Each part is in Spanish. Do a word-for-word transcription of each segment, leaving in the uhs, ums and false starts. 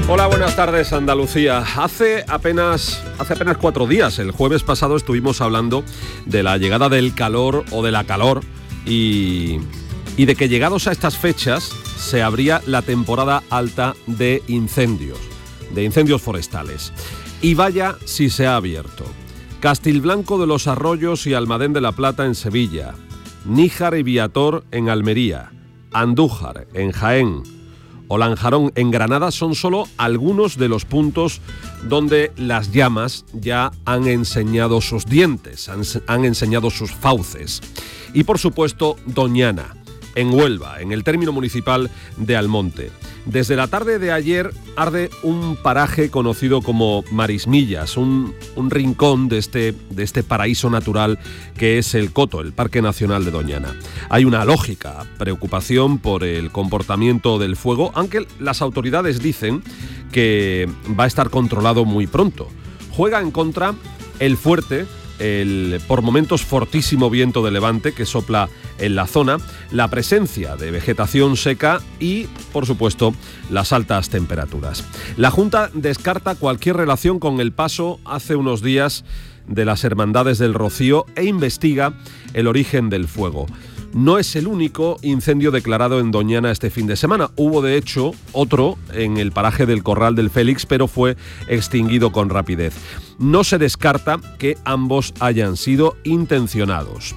Hola, buenas tardes, Andalucía. Hace apenas, hace apenas cuatro días, el jueves pasado, estuvimos hablando de la llegada del calor o de la calor y, y de que llegados a estas fechas se abría la temporada alta de incendios, de incendios forestales. Y vaya si se ha abierto. Castilblanco de los Arroyos y Almadén de la Plata en Sevilla, Níjar y Viator en Almería, Andújar en Jaén o Lanjarón en Granada son solo algunos de los puntos donde las llamas ya han enseñado sus dientes, han, han enseñado sus fauces. Y por supuesto Doñana, en Huelva, en el término municipal de Almonte. Desde la tarde de ayer arde un paraje conocido como Marismillas, un, un rincón de este, de este paraíso natural que es el Coto, el Parque Nacional de Doñana. Hay una lógica preocupación por el comportamiento del fuego, aunque las autoridades dicen que va a estar controlado muy pronto. Juega en contra el fuerte, el por momentos fortísimo viento de levante que sopla en la zona, la presencia de vegetación seca y, por supuesto, las altas temperaturas. La Junta descarta cualquier relación con el paso hace unos días de las Hermandades del Rocío e investiga el origen del fuego. No es el único incendio declarado en Doñana este fin de semana. Hubo, de hecho, otro en el paraje del Corral del Félix, pero fue extinguido con rapidez. No se descarta que ambos hayan sido intencionados.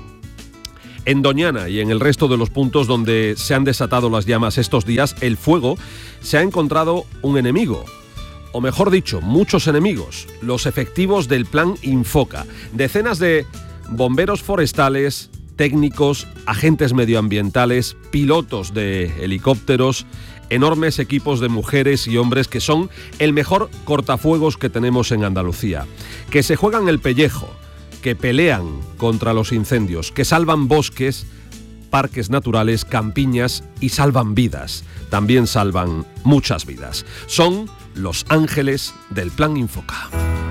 En Doñana y en el resto de los puntos donde se han desatado las llamas estos días, el fuego se ha encontrado un enemigo. O mejor dicho, muchos enemigos, los efectivos del Plan Infoca. Decenas de bomberos forestales, técnicos, agentes medioambientales, pilotos de helicópteros, enormes equipos de mujeres y hombres que son el mejor cortafuegos que tenemos en Andalucía, que se juegan el pellejo, que pelean contra los incendios, que salvan bosques, parques naturales, campiñas y salvan vidas. También salvan muchas vidas. Son los ángeles del Plan Infoca.